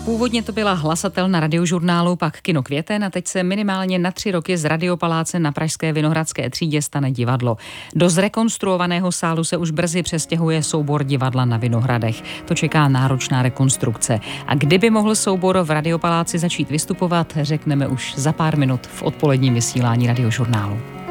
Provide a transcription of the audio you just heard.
Původně to byla hlasatelna Radiožurnálu, pak Kino Květen a teď se minimálně na 3 roky z Radiopaláce na pražské Vinohradské třídě stane divadlo. Do zrekonstruovaného sálu se už brzy přestěhuje soubor divadla na Vinohradech. To čeká náročná rekonstrukce. A kdyby mohl soubor v Radiopaláci začít vystupovat, řekneme už za pár minut v odpoledním vysílání Radiožurnálu.